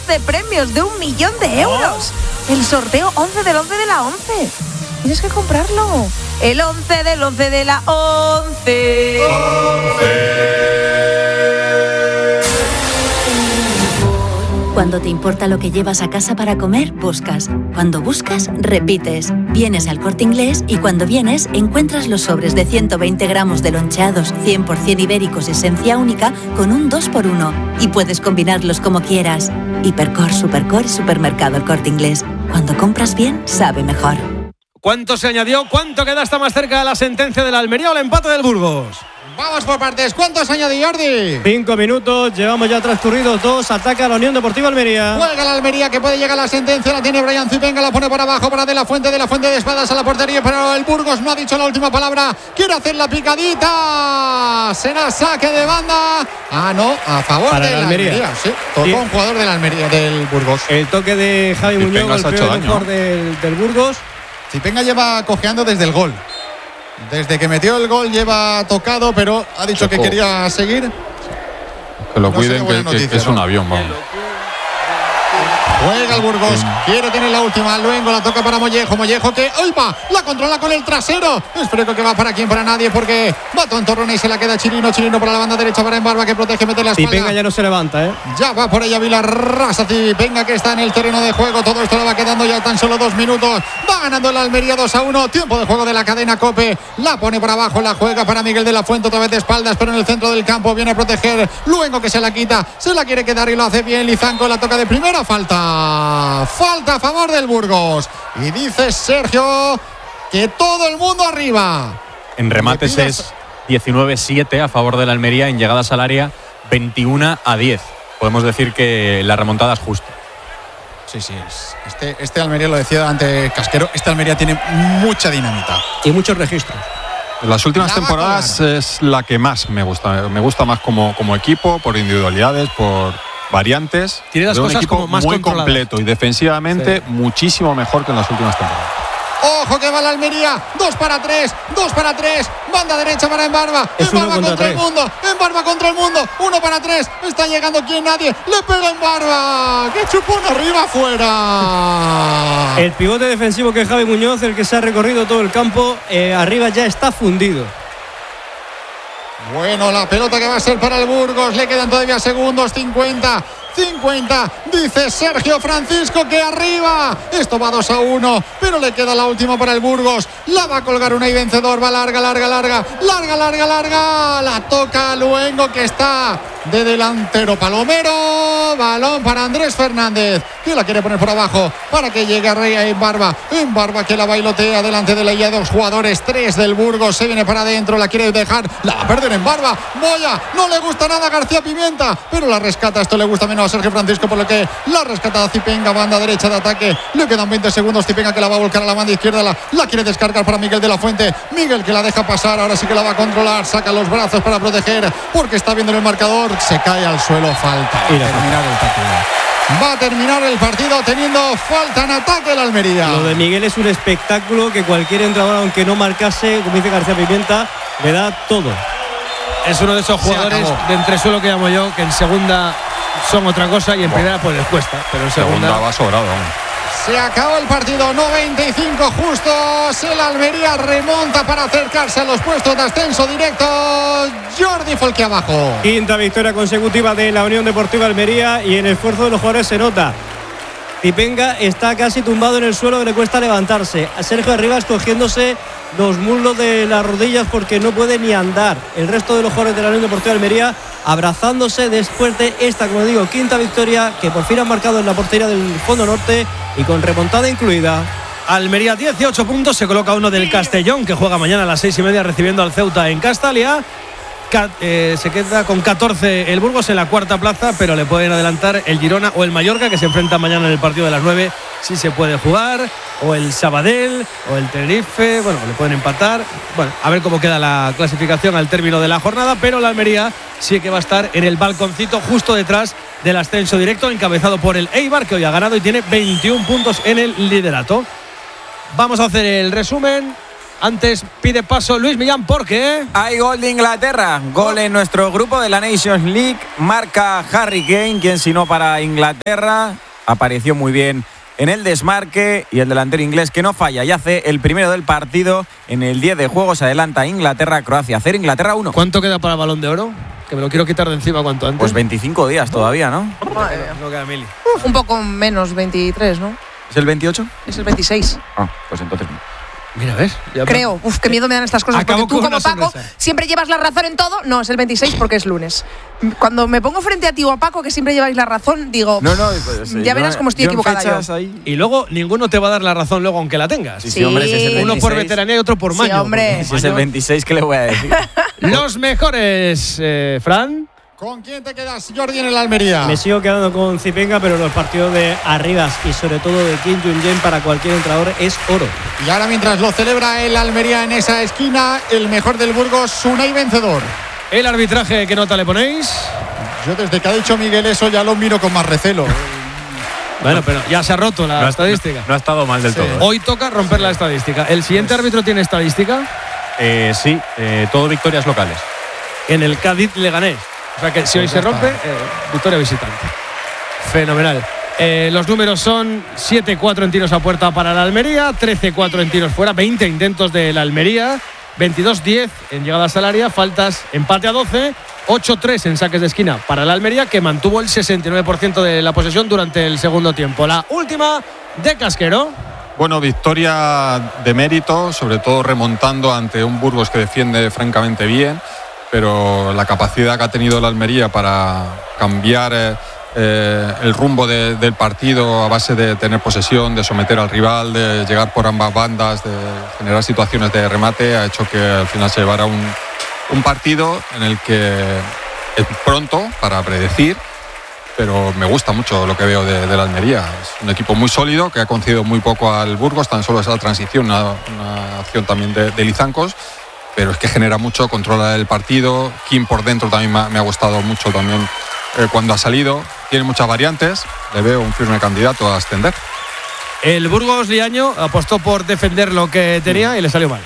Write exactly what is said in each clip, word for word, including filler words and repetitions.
once premios de un millón de euros. El sorteo once del once de la once. Tienes que comprarlo. El once del once de la once. Cuando te importa lo que llevas a casa para comer, buscas. Cuando buscas, repites. Vienes al Corte Inglés y cuando vienes, encuentras los sobres de ciento veinte gramos de loncheados cien por ciento ibéricos esencia única con un dos por uno. Y puedes combinarlos como quieras. Hipercor, Supercor y Supermercado El Corte Inglés. Cuando compras bien, sabe mejor. ¿Cuánto se añadió? ¿Cuánto queda hasta más cerca de la sentencia del Almería o el empate del Burgos? Vamos por partes. ¿Cuántos añadió Jordi? Cinco minutos, llevamos ya transcurridos dos. Ataca la Unión Deportiva Almería. Juega la Almería que puede llegar a la sentencia. La tiene Brian Zipenga, la pone por abajo para De La Fuente. De La Fuente de espadas a la portería. Pero el Burgos no ha dicho la última palabra. Quiere hacer la picadita. Será saque de banda. Ah, no, a favor para de la Almería. Almería. Sí, tocó Sí. un jugador de la Almería, del Burgos. El toque de Javi Zipenga Muñoz, se ha el hecho primer daño, mejor del, del Burgos. Zipenga lleva cojeando desde el gol. Desde que metió el gol lleva tocado, pero ha dicho Ojo. que quería seguir. Que lo No cuiden, sería que, buena que- noticia, que es ¿no? un avión, vamos. Juega el Burgos, quiere tener la última. Luengo la toca para Mollejo. Mollejo que, ¡ay va! La controla con el trasero. Espero que va para quién, para nadie, porque va Tontorrona y se la queda Chirino. Chirino para la banda derecha para Embarba que protege, mete la espalda. Zipenga ya no se levanta, ¿eh? Ya va por ella Vilarrasa. Zipenga que está en el terreno de juego. Todo esto le va quedando ya tan solo dos minutos. Va ganando el Almería dos a uno. Tiempo de juego de la cadena COPE. La pone por abajo, la juega para Miguel de la Fuente. Otra vez de espaldas, pero en el centro del campo viene a proteger. Luengo que se la quita. Se la quiere quedar y lo hace bien. Lizanco la toca de primera. Falta. Falta a favor del Burgos. Y dice Sergio que todo el mundo arriba. En remates pidas- es diecinueve siete a favor de la Almería, en llegadas al área veintiuno a diez. Podemos decir que la remontada es justa. Sí, sí. es- Este, este Almería, lo decía antes Casquero, este Almería tiene mucha dinamita. Y muchos registros. En las últimas La va a temporadas colgar. es la que más me gusta. Me gusta más como, como equipo, por individualidades, por variantes. Tiene las de un cosas equipo como más muy controladas. completo y defensivamente muchísimo mejor que en las últimas temporadas. Ojo que va la Almería. Dos para tres. Dos para tres. Banda derecha para Embarba. Es uno Embarba contra contra, el tres. mundo. Embarba contra el mundo. Uno para tres. Está llegando quien nadie. Le pega Embarba. ¡Qué chupón arriba afuera! El pivote defensivo que es Javi Muñoz, el que se ha recorrido todo el campo, eh, arriba ya está fundido. Bueno, la pelota que va a ser para el Burgos. Le quedan todavía segundos. cincuenta. cincuenta, dice Sergio Francisco que arriba. Esto va dos a uno, pero le queda la última para el Burgos. La va a colgar una y vencedor. Va larga, larga, larga, larga, larga, larga. La toca Luengo que está de delantero Palomero. Balón para Andrés Fernández, que la quiere poner por abajo para que llegue a Rey en Barba. En Barba que la bailotea delante de la I A. Dos jugadores, tres del Burgos. Se viene para adentro, la quiere dejar. La va a perder en Barba. Moya, no le gusta nada a García Pimienta, pero la rescata. Esto le gusta menos a Sergio Francisco, por lo que la rescata Zipenga, banda derecha de ataque. Le quedan veinte segundos. Zipenga que la va a volcar a la banda izquierda. La, la quiere descargar para Miguel de la Fuente. Miguel que la deja pasar. Ahora sí que la va a controlar. Saca los brazos para proteger, porque está viendo en el marcador. Se cae al suelo. Falta. Va a terminar el partido. Va a terminar el partido teniendo falta en ataque el Almería. Lo de Miguel es un espectáculo que cualquier entrenador, aunque no marcase, como dice García Pimienta, le da todo. Es uno de esos Se jugadores acabó. de entresuelo que llamo yo, que en segunda son otra cosa y en primera pues les cuesta, pero en segunda, Segunda va sobrado. vamos. Se acabó el partido, noventa y cinco justos. El Almería remonta para acercarse a los puestos de ascenso directo. Jordi Folque abajo. Quinta victoria consecutiva de la Unión Deportiva Almería y el esfuerzo de los jugadores se nota. Zipenga está casi tumbado en el suelo, que le cuesta levantarse. A Sergio Arribas cogiéndose los muslos de las rodillas porque no puede ni andar. El resto de los jugadores de la Unión Deportiva Almería abrazándose después de esta, como digo, quinta victoria que por fin han marcado en la portería del Fondo Norte y con remontada incluida. Almería dieciocho puntos, se coloca uno del Castellón, que juega mañana a las seis y media recibiendo al Ceuta en Castalia. Ca- eh, se queda con catorce el Burgos en la cuarta plaza, pero le pueden adelantar el Girona o el Mallorca, que se enfrentan mañana en el partido de las nueve, si se puede jugar, o el Sabadell, o el Tenerife. Bueno, le pueden empatar. Bueno, a ver cómo queda la clasificación al término de la jornada, pero la Almería sí que va a estar en el balconcito justo detrás del ascenso directo, encabezado por el Eibar, que hoy ha ganado y tiene veintiún puntos en el liderato. Vamos a hacer el resumen. Antes pide paso Luis Millán porque hay gol de Inglaterra, gol en nuestro grupo de la Nations League, marca Harry Kane, quien si no para Inglaterra, apareció muy bien en el desmarque y el delantero inglés que no falla y hace el primero del partido. En el diez de juego se adelanta Inglaterra, Croacia cero, Inglaterra uno. ¿Cuánto queda para el Balón de Oro? Que me lo quiero quitar de encima cuanto antes. Pues veinticinco días todavía, ¿no? No queda mil. Un poco menos, veintitrés, ¿no? ¿Es el veintiocho? Es el veintiséis. Ah, pues entonces Mira, ¿ves? Ya Creo. Uf, qué miedo me dan estas cosas. Acabo porque tú, con como una Paco, sonrisa. siempre llevas la razón en todo. No, es el veintiséis porque es lunes. Cuando me pongo frente a ti o a Paco, que siempre lleváis la razón, digo, No, no, pues, sí, ya verás yo- cómo estoy yo en equivocada fechas yo. ahí- Y luego ninguno te va a dar la razón luego aunque la tengas. Sí, sí, hombre, si es el Sí. Uno por veintiséis. veteranía y otro por Sí, maño. hombre. porque Si es el maño- veintiséis, ¿qué le voy a decir? Los mejores, eh, Fran. ¿Con quién te quedas, Jordi, en el Almería? Me sigo quedando con Zipenga, pero los partidos de Arribas y sobre todo de Kim Jong-un para cualquier entrenador es oro. Y ahora mientras lo celebra el Almería en esa esquina, el mejor del Burgos, Unai vencedor. El arbitraje, ¿qué nota le ponéis? Yo desde que ha dicho Miguel eso ya lo miro con más recelo. Bueno, pero ya se ha roto la No ha- estadística. No, no ha estado mal del Sí. todo. ¿eh? Hoy toca romper la estadística. ¿El siguiente árbitro tiene estadística? Eh, sí, eh, todo victorias locales. En el Cádiz Leganés. O sea que si hoy Pues se ya rompe, está. eh, victoria visitante. Fenomenal. Eh, los números son siete cuatro en tiros a puerta para la Almería, trece cuatro en tiros fuera, veinte intentos de la Almería, veintidós diez en llegadas al área, faltas, empate a doce, ocho tres en saques de esquina para la Almería, que mantuvo el sesenta y nueve por ciento de la posesión durante el segundo tiempo. La última de Casquero. Bueno, victoria de mérito, sobre todo remontando ante un Burgos que defiende francamente bien, pero la capacidad que ha tenido la Almería para cambiar eh, eh, el rumbo de- del partido a base de tener posesión, de someter al rival, de llegar por ambas bandas, de generar situaciones de remate, ha hecho que al final se llevara un, un partido en el que es pronto para predecir, pero me gusta mucho lo que veo de, de la Almería. Es un equipo muy sólido que ha concedido muy poco al Burgos, tan solo esa transición, una, una acción también de, de Lizancos, pero es que genera mucho, controla el partido. Kim por dentro también me ha, me ha gustado mucho también eh, cuando ha salido. Tiene muchas variantes, le veo un firme candidato a ascender. El Burgos Liaño apostó por defender lo que tenía y le salió mal.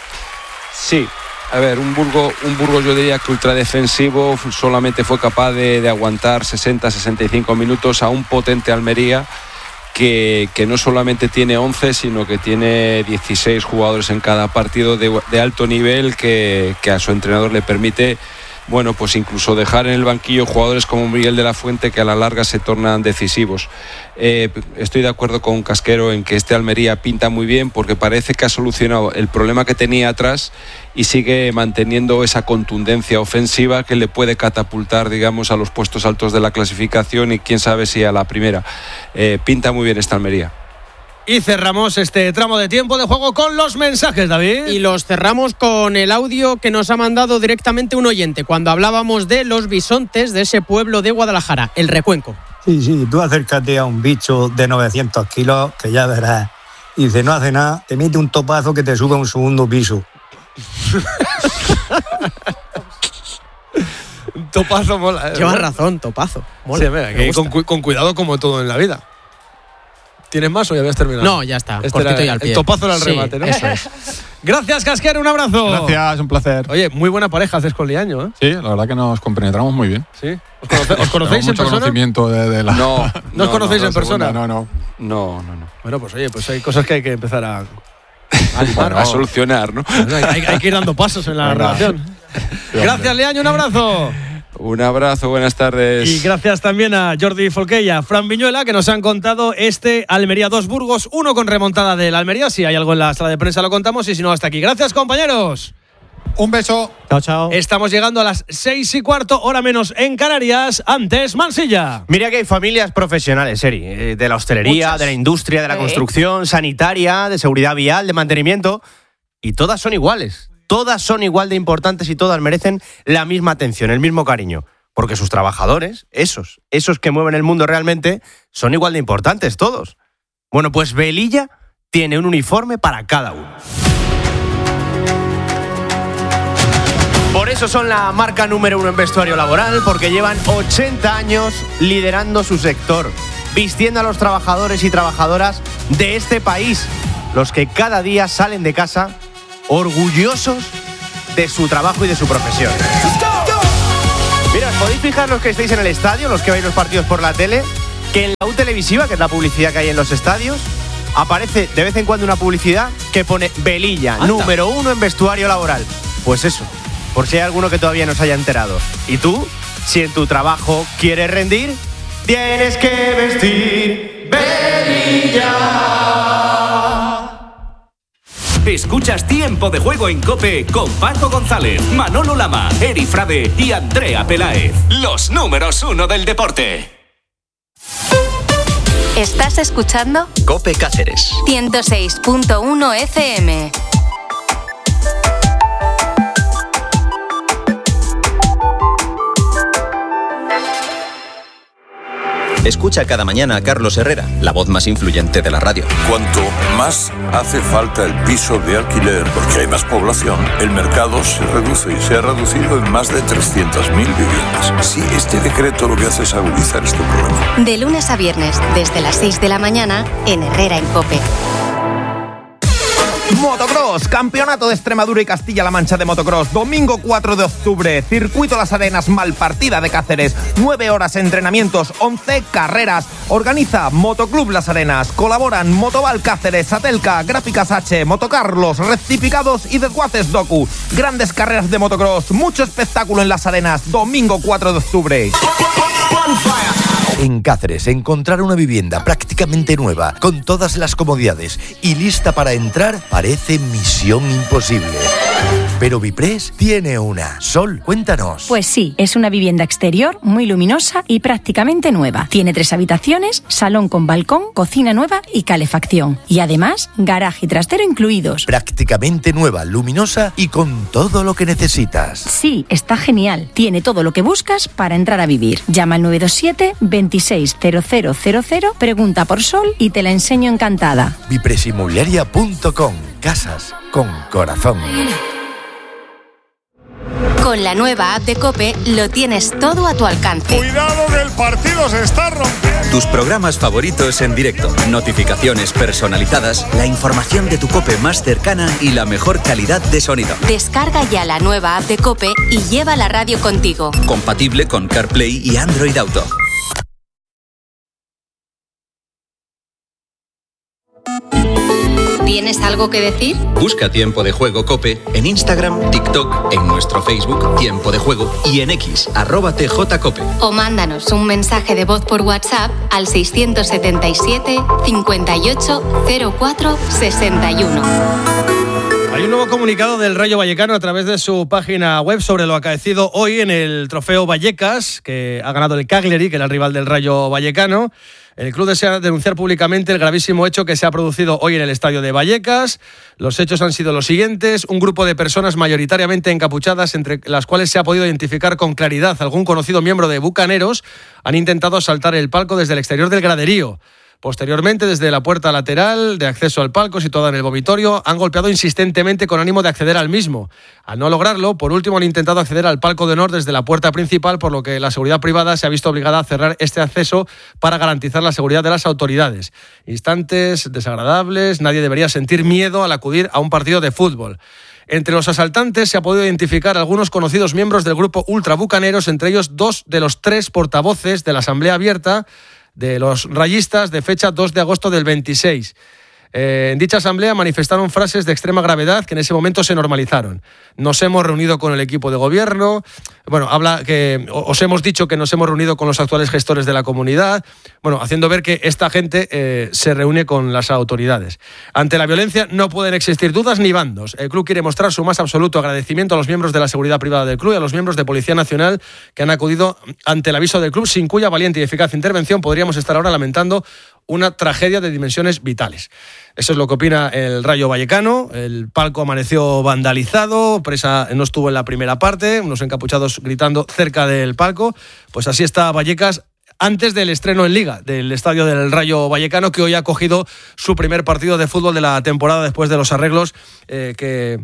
Sí, a ver, un Burgos, un Burgos yo diría que ultradefensivo, solamente fue capaz de, de aguantar sesenta a sesenta y cinco minutos a un potente Almería que, que no solamente tiene once, sino que tiene dieciséis jugadores en cada partido de, de alto nivel que, que a su entrenador le permite, bueno, pues incluso dejar en el banquillo jugadores como Miguel de la Fuente que a la larga se tornan decisivos. Eh, estoy de acuerdo con Casquero en que este Almería pinta muy bien porque parece que ha solucionado el problema que tenía atrás y sigue manteniendo esa contundencia ofensiva que le puede catapultar, digamos, a los puestos altos de la clasificación y quién sabe si a la primera. Eh, pinta muy bien esta Almería. Y cerramos este tramo de tiempo de juego con los mensajes, David. Y los cerramos con el audio que nos ha mandado directamente un oyente cuando hablábamos de los bisontes de ese pueblo de Guadalajara, el Recuenco. Sí, sí, tú acércate a un bicho de novecientos kilos que ya verás. Y dice, no hace nada, te mete un topazo que te sube a un segundo piso. Topazo mola. Llevas ¿eh? razón, topazo. Mola, sí, mira, que con, con cuidado como todo en la vida. ¿Tienes más o ya habías terminado? No, ya está. Este cortito era, y al pie. El topazo era el sí, remate, ¿no? Eso es. Gracias, Casquero, un abrazo. Gracias, un placer. Oye, muy buena pareja haces con Liaño, ¿eh? Sí, la verdad que nos compenetramos muy bien. Sí. ¿Os, conoce, ¿os conocéis en mucho persona? conocimiento de, de la. No, ¿No, no os conocéis no, en persona? Segunda, no, no. No, no, no. Bueno, pues oye, pues hay cosas que hay que empezar a, Bueno, a solucionar, ¿no? Bueno, hay, hay, hay que ir dando pasos en la Venga. relación. Sí, Gracias, Liaño, un abrazo. Un abrazo, buenas tardes. Y gracias también a Jordi Folquella, Fran Viñuela, que nos han contado este Almería dos Burgos, uno con remontada del Almería. Si hay algo en la sala de prensa lo contamos y si no, hasta aquí. Gracias, compañeros. Un beso. Chao, chao. Estamos llegando a las seis y cuarto, hora menos en Canarias. Antes, Mansilla. Mira que hay familias profesionales, Eri, eh, de la hostelería, Muchas. de la industria, de la Sí. construcción, sanitaria, de seguridad vial, de mantenimiento, y todas son iguales. Todas son igual de importantes y todas merecen la misma atención, el mismo cariño. Porque sus trabajadores, esos, esos que mueven el mundo realmente, son igual de importantes todos. Bueno, pues Velilla tiene un uniforme para cada uno. Por eso son la marca número uno en vestuario laboral, porque llevan ochenta años liderando su sector, vistiendo a los trabajadores y trabajadoras de este país, los que cada día salen de casa orgullosos de su trabajo y de su profesión. Mira, os podéis fijar los que estáis en el estadio, los que veis los partidos por la tele, que en la U televisiva, que es la publicidad que hay en los estadios, aparece de vez en cuando una publicidad que pone Velilla, Anda. número uno en vestuario laboral. Pues eso, por si hay alguno que todavía no se haya enterado. Y tú, si en tu trabajo quieres rendir, tienes que vestir Velilla. Escuchas Tiempo de Juego en COPE con Paco González, Manolo Lama, Eri Frade y Andrea Peláez. Los números uno del deporte. ¿Estás escuchando? COPE Cáceres ciento seis punto uno F M. Escucha cada mañana a Carlos Herrera, la voz más influyente de la radio. Cuanto más hace falta el piso de alquiler porque hay más población, el mercado se reduce y se ha reducido en más de trescientas mil viviendas. Sí, este decreto lo que hace es agudizar este problema. De lunes a viernes, desde las seis de la mañana, en Herrera en COPE. Motocross, Campeonato de Extremadura y Castilla-La Mancha de Motocross, domingo cuatro de octubre, Circuito Las Arenas, Malpartida de Cáceres, nueve horas entrenamientos, once carreras, organiza Motoclub Las Arenas, colaboran Motoval Cáceres, Satelca, Gráficas H, Motocarlos, Rectificados y Desguaces Docu, grandes carreras de motocross, mucho espectáculo en Las Arenas, domingo cuatro de octubre. En Cáceres, encontrar una vivienda prácticamente nueva, con todas las comodidades y lista para entrar, parece misión imposible. Pero Biprés tiene una. Sol, cuéntanos. Pues sí, es una vivienda exterior muy luminosa y prácticamente nueva. Tiene tres habitaciones, salón con balcón, cocina nueva y calefacción. Y además, garaje y trastero incluidos. Prácticamente nueva, luminosa y con todo lo que necesitas. Sí, está genial. Tiene todo lo que buscas para entrar a vivir. Llama al nueve dos siete, veintiséis cero cero cero cero, pregunta por Sol y te la enseño encantada. Bipresinmobiliaria punto com. Casas con corazón. Con la nueva app de COPE lo tienes todo a tu alcance. ¡Cuidado que el partido se está rompiendo! Tus programas favoritos en directo, notificaciones personalizadas, la información de tu COPE más cercana y la mejor calidad de sonido. Descarga ya la nueva app de COPE y lleva la radio contigo. Compatible con CarPlay y Android Auto. ¿Tienes algo que decir? Busca Tiempo de Juego COPE en Instagram, TikTok, en nuestro Facebook Tiempo de Juego y en X, arroba T J Cope. O mándanos un mensaje de voz por WhatsApp al seiscientos setenta y siete, cincuenta y ocho, cero cuatro, sesenta y uno. Hay un nuevo comunicado del Rayo Vallecano a través de su página web sobre lo acaecido hoy en el Trofeo Vallecas, que ha ganado el Cagliari, que era el rival del Rayo Vallecano. El club desea denunciar públicamente el gravísimo hecho que se ha producido hoy en el estadio de Vallecas. Los hechos han sido los siguientes: un grupo de personas mayoritariamente encapuchadas, entre las cuales se ha podido identificar con claridad algún conocido miembro de Bucaneros, han intentado asaltar el palco desde el exterior del graderío. Posteriormente, desde la puerta lateral de acceso al palco, situada en el vomitorio, han golpeado insistentemente con ánimo de acceder al mismo. Al no lograrlo, por último han intentado acceder al palco de honor desde la puerta principal, por lo que la seguridad privada se ha visto obligada a cerrar este acceso para garantizar la seguridad de las autoridades. Instantes desagradables, nadie debería sentir miedo al acudir a un partido de fútbol. Entre los asaltantes se ha podido identificar algunos conocidos miembros del grupo Ultra Bucaneros, entre ellos dos de los tres portavoces de la Asamblea Abierta de los rayistas de fecha dos de agosto del veintiséis. Eh, en dicha asamblea manifestaron frases de extrema gravedad que en ese momento se normalizaron. Nos hemos reunido con el equipo de gobierno, bueno, habla que os hemos dicho que nos hemos reunido con los actuales gestores de la comunidad, bueno, haciendo ver que esta gente eh, se reúne con las autoridades. Ante la violencia no pueden existir dudas ni bandos. El club quiere mostrar su más absoluto agradecimiento a los miembros de la seguridad privada del club y a los miembros de Policía Nacional que han acudido ante el aviso del club, sin cuya valiente y eficaz intervención podríamos estar ahora lamentando una tragedia de dimensiones vitales. Eso es lo que opina el Rayo Vallecano. El palco amaneció vandalizado, Presa no estuvo en la primera parte, unos encapuchados gritando cerca del palco. Pues así está Vallecas antes del estreno en Liga del estadio del Rayo Vallecano, que hoy ha cogido su primer partido de fútbol de la temporada después de los arreglos eh, que...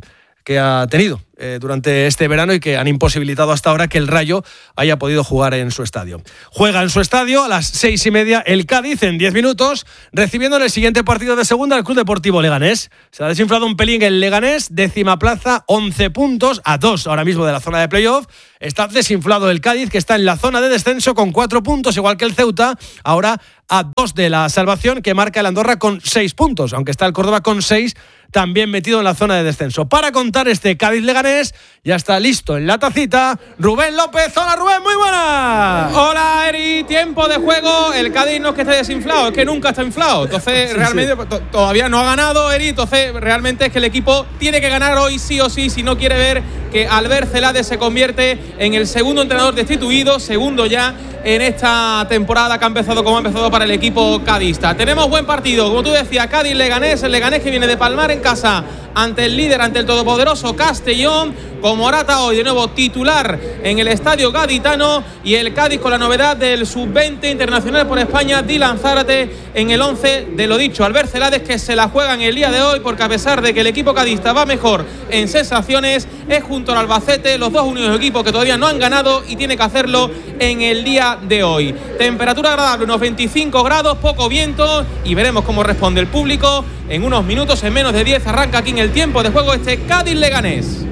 que ha tenido eh, durante este verano y que han imposibilitado hasta ahora que el Rayo haya podido jugar en su estadio. Juega en su estadio a las seis y media el Cádiz en diez minutos, recibiendo en el siguiente partido de segunda el Club Deportivo Leganés. Se ha desinflado un pelín el Leganés, décima plaza, once puntos, a dos ahora mismo de la zona de playoff. Está desinflado el Cádiz, que está en la zona de descenso con cuatro puntos, igual que el Ceuta, ahora a dos de la salvación, que marca el Andorra con seis puntos, aunque está el Córdoba con seis, también metido en la zona de descenso. Para contar este Cádiz-Leganés, ya está listo en la tacita Rubén López. Hola Rubén, muy buena. Hola Eri, tiempo de juego. El Cádiz no es que esté desinflado, es que nunca está inflado. Entonces sí, realmente sí. Todavía no ha ganado Eri, entonces realmente es que el equipo tiene que ganar hoy sí o sí, si no quiere ver que Albert Celades se convierte en el segundo entrenador destituido, segundo ya en esta temporada que ha empezado como ha empezado para el equipo cadista. Tenemos buen partido, como tú decías, Cádiz-Leganés, el Leganés que viene de palmar en casa ante el líder, ante el todopoderoso Castellón, con Morata hoy de nuevo titular en el estadio gaditano, y el Cádiz con la novedad del sub veinte internacional por España, Dylan Zárate en el once de lo dicho, Albert Celades, que se la juega en el día de hoy, porque a pesar de que el equipo cadista va mejor en sensaciones, es junto al Albacete los dos únicos equipos que todavía no han ganado y tiene que hacerlo en el día de hoy. Temperatura agradable, unos veinticinco grados, poco viento, y veremos cómo responde el público. En unos minutos, en menos de diez, arranca aquí en el tiempo de juego este Cádiz-Leganés.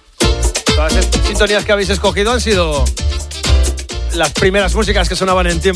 Las sintonías que habéis escogido han sido las primeras músicas que sonaban en tiempo